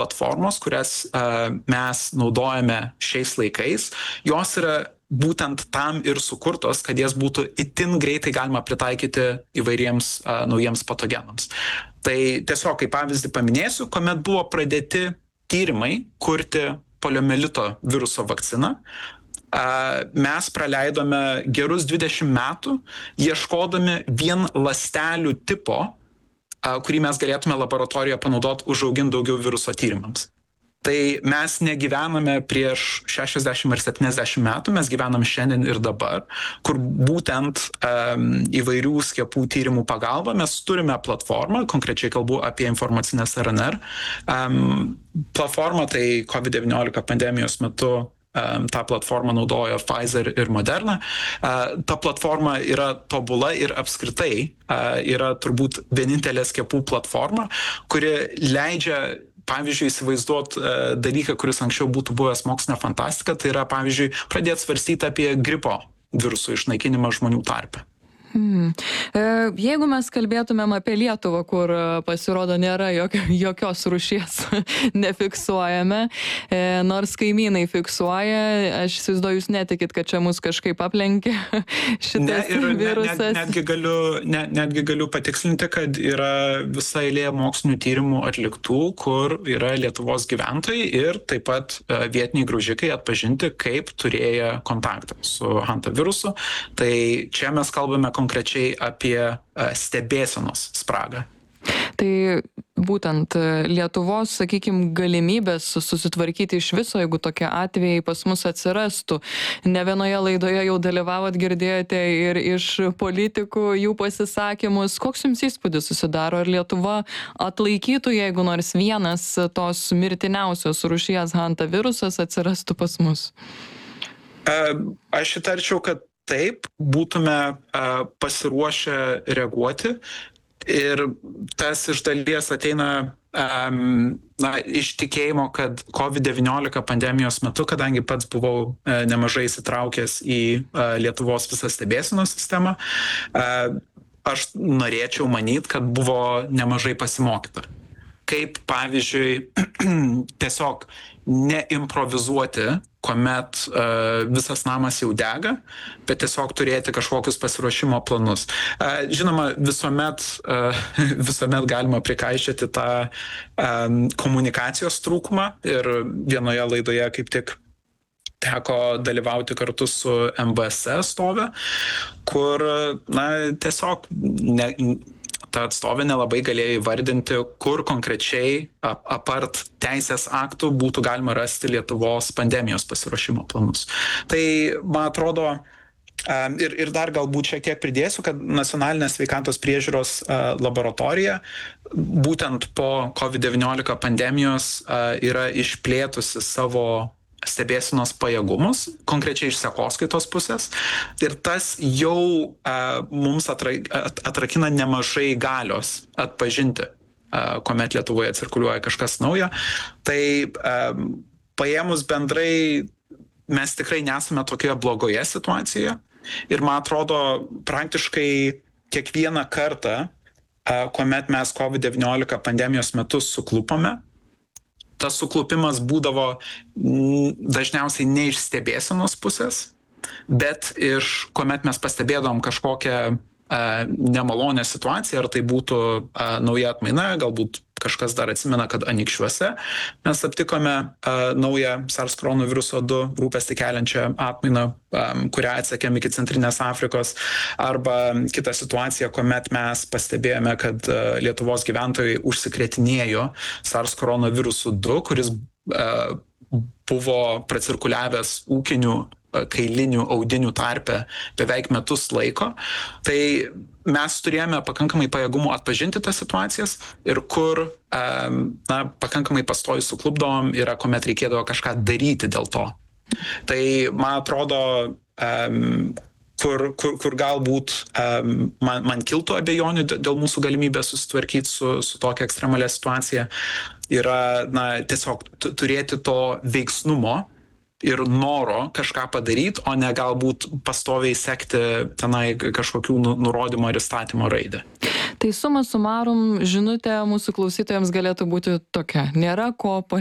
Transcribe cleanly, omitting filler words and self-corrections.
platformos, kurias mes naudojame šiais laikais, jos yra būtent tam ir sukurtos, kad jas būtų itin greitai galima pritaikyti įvairiems naujiems patogenams. Tai tiesiog kaip pavyzdį paminėsiu, kuomet buvo pradėti tyrimai kurti poliomielito viruso vakciną, mes praleidome gerus 20 metų, ieškodami vien ląstelių tipo, kurį mes galėtume laboratorijoje panaudoti užauginti daugiau viruso tyrimams. Tai mes negyvename prieš 60 ar 70 metų, mes gyvename šiandien ir dabar, kur būtent įvairių skiepų tyrimų pagalba mes turime platformą, konkrečiai kalbu apie informacinės RNR. Platforma tai COVID-19 pandemijos metu tą platformą naudojo Pfizer ir Moderna. Ta platforma yra tobula ir apskritai yra turbūt vienintelė skiepų platforma, kuri leidžia pavyzdžiui, įsivaizduot dalyką, kuris anksčiau būtų buvęs mokslinė fantastika, tai yra, pavyzdžiui, pradėti svarstyti apie gripo virusų išnaikinimą žmonių tarpe. Jeigu mes kalbėtumėm apie Lietuvą, kur pasirodo nėra jokios rūšies nefiksuojame, nors kaimynai fiksuoja, aš įsivaizduoju, jūs netikit, kad čia mus kažkaip aplenkė šitas virusas. Netgi galiu patikslinti, kad yra visa eilė mokslinių tyrimų atliktų, kur yra Lietuvos gyventojai ir taip pat vietiniai graužikai atpažinti, kaip turėję kontaktą su hantavirusu. Tai čia mes kalbame konkrečiai apie stebėsenos spragą. Tai būtent Lietuvos, sakykime, galimybės susitvarkyti iš viso, jeigu tokie atvejai pas mus atsirastų. Ne vienoje laidoje jau dalyvavot, girdėjote ir iš politikų jų pasisakymus. Koks jums įspūdis susidaro? Ar Lietuva atlaikytų, jeigu nors vienas tos mirtiniausios rūšies hantavirusas atsirastų pas mus? Aš įtarčiau, kad taip, būtume pasiruošę reaguoti ir tas iš dalies ateina iš tikėjimo, kad COVID-19 pandemijos metu, kadangi pats buvau nemažai įsitraukęs į Lietuvos visą stebėsenos sistemą, aš norėčiau manyti, kad buvo nemažai pasimokyta. Kaip pavyzdžiui tiesiog neimprovizuoti, kuomet visas namas jau dega, bet tiesiog turėti kažkokius pasiruošimo planus. Žinoma, visuomet galima prikaišyti tą komunikacijos trūkumą ir vienoje laidoje kaip tik teko dalyvauti kartu su MBS atstovė, kur tiesiog ta atstovė nelabai galėjo įvardinti, kur konkrečiai apart teisės aktų būtų galima rasti Lietuvos pandemijos pasiruošimo planus. Tai, man atrodo, ir dar galbūt šiek tiek pridėsiu, kad Nacionalinė sveikatos priežiūros laboratorija būtent po COVID-19 pandemijos yra išplėtusi savo stebėsenos pajėgumus, konkrečiai iš sekoskaitos pusės. Ir tas jau mums atrakina nemažai galios atpažinti, kuomet Lietuvoje cirkuliuoja kažkas naujo. Tai paėmus bendrai, mes tikrai nesame tokioje blogoje situacijoje. Ir man atrodo, praktiškai kiekvieną kartą, kuomet mes COVID-19 pandemijos metu suklupome, tas suklupimas būdavo dažniausiai ne iš stebėsenos pusės, bet iš, kuomet mes pastebėdavom kažkokią nemalonę situaciją, ar tai būtų nauja atmaina, galbūt kažkas dar atsimena, kad Anykščiuose mes aptikome naują SARS-CoV-2 rūpestį keliančią atmainą, kurią atsekėm iki Centrinės Afrikos, arba kita situacija, kuomet mes pastebėjome, kad Lietuvos gyventojai užsikrėtinėjo SARS-CoV-2, kuris buvo pracirkuliavęs ūkinių kailinių audinių tarpe beveik metus laiko. Tai mes turėjome pakankamai pajėgumų atpažinti tas situacijas ir kur pakankamai pastoviai suklupdavom yra, kuomet reikėdavo kažką daryti dėl to. Tai man atrodo, kur galbūt man kiltų abejonių dėl mūsų galimybės susitvarkyti su tokia ekstremalia situacija, yra tiesiog turėti to veiksnumo ir noro kažką padaryti, o ne galbūt pastoviai sekti tenai kažkokių nurodymų ar įstatymo raidę. Tai suma sumarum žinutė mūsų klausytojams galėtų būti tokia: nėra ko